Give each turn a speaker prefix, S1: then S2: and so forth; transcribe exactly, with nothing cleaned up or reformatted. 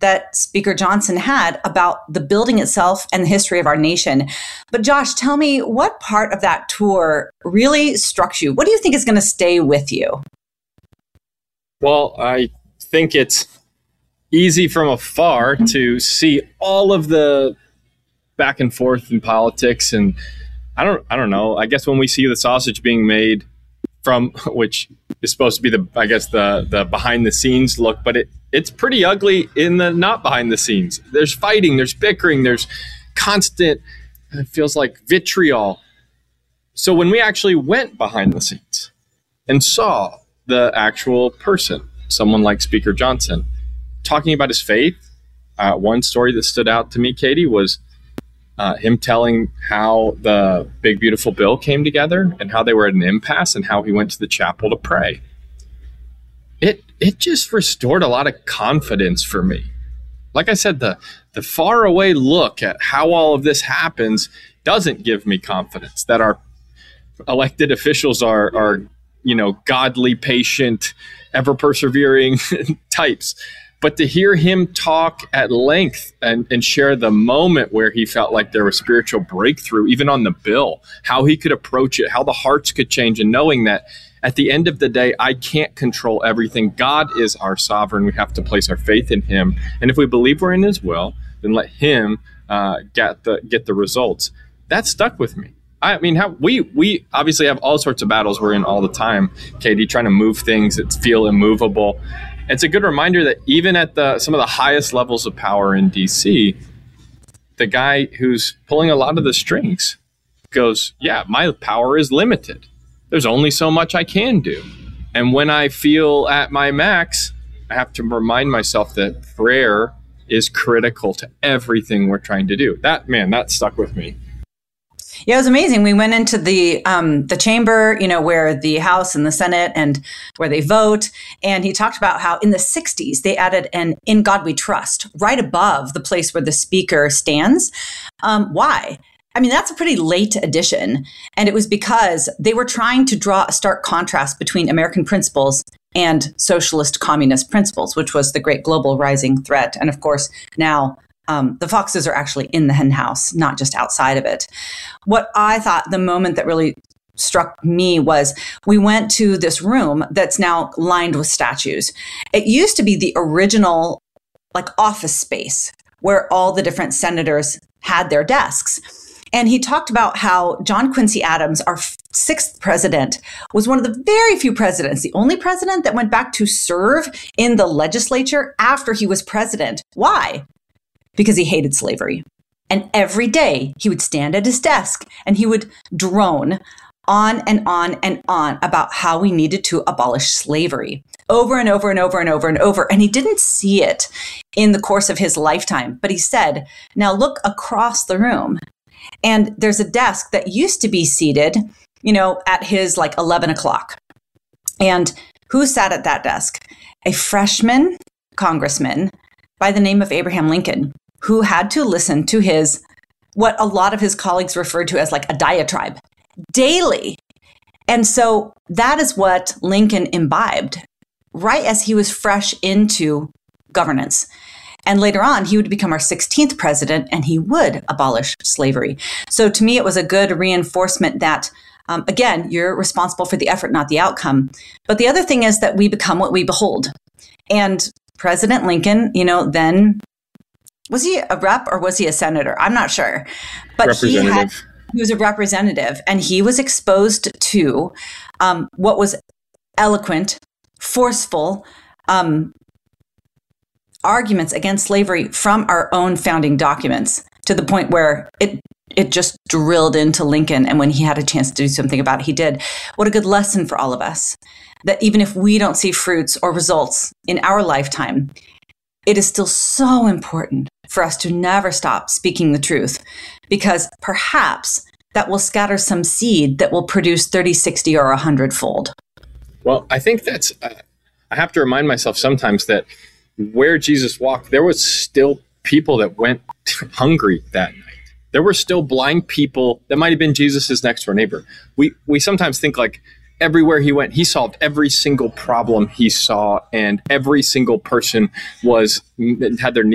S1: that Speaker Johnson had about the building itself and the history of our nation. But Josh, tell me, what part of that tour really struck you? What do you think is going to stay with you?
S2: Well, I think it's easy from afar to see all of the back and forth in politics. And I don't, I don't know, I guess when we see the sausage being made from, which is supposed to be the, I guess the, the behind the scenes look, but it, it's pretty ugly in the not behind the scenes. There's fighting, there's bickering, there's constant, it feels like vitriol. So when we actually went behind the scenes and saw the actual person, someone like Speaker Johnson, talking about his faith, uh, one story that stood out to me, Katie, was uh, him telling how the Big Beautiful Bill came together and how they were at an impasse and how he went to the chapel to pray. It it just restored a lot of confidence for me. Like I said, the the far away look at how all of this happens doesn't give me confidence that our elected officials are are you know godly, patient, ever persevering types. But to hear him talk at length and, and share the moment where he felt like there was spiritual breakthrough, even on the bill, how he could approach it, how the hearts could change, and knowing that at the end of the day, I can't control everything. God is our sovereign. We have to place our faith in him. And if we believe we're in his will, then let him uh, get the get the results. That stuck with me. I mean, how we we obviously have all sorts of battles we're in all the time, Katie, trying to move things that feel immovable. It's a good reminder that even at the some of the highest levels of power in D C, the guy who's pulling a lot of the strings goes, yeah, my power is limited. There's only so much I can do. And when I feel at my max, I have to remind myself that prayer is critical to everything we're trying to do. That, man, that stuck with me.
S1: Yeah, it was amazing. We went into the um, the chamber, you know, where the House and the Senate and where they vote. And he talked about how in the sixties, they added an "In God We Trust" right above the place where the speaker stands. Um, why? I mean, that's a pretty late addition. And it was because they were trying to draw a stark contrast between American principles and socialist communist principles, which was the great global rising threat. And of course, now Um, the foxes are actually in the hen house, not just outside of it. What I thought the moment that really struck me was we went to this room that's now lined with statues. It used to be the original like office space where all the different senators had their desks. And he talked about how John Quincy Adams, our sixth president, was one of the very few presidents, the only president that went back to serve in the legislature after he was president. Why? Because he hated slavery. And every day he would stand at his desk and he would drone on and on and on about how we needed to abolish slavery over and over and over and over and over. And he didn't see it in the course of his lifetime. But he said, now look across the room. And there's a desk that used to be seated, you know, at his like eleven o'clock. And who sat at that desk? A freshman congressman by the name of Abraham Lincoln, who had to listen to his, what a lot of his colleagues referred to as like a diatribe daily. And so that is what Lincoln imbibed right as he was fresh into governance. And later on, he would become our sixteenth president and he would abolish slavery. So to me, it was a good reinforcement that, um, again, you're responsible for the effort, not the outcome. But the other thing is that we become what we behold. And President Lincoln, you know, then was he a rep or was he a senator? I'm not sure. But he, had, he was a representative and he was exposed to um, what was eloquent, forceful um, arguments against slavery from our own founding documents to the point where it it just drilled into Lincoln. And when he had a chance to do something about it, he did. What a good lesson for all of us, that even if we don't see fruits or results in our lifetime, it is still so important for us to never stop speaking the truth, because perhaps that will scatter some seed that will produce thirty, sixty, or one hundred fold.
S2: Well, I think that's, uh, I have to remind myself sometimes that where Jesus walked, there was still people that went hungry that night. There were still blind people that might have been Jesus's next door neighbor. We we sometimes think like everywhere he went, he solved every single problem he saw, and every single person was had their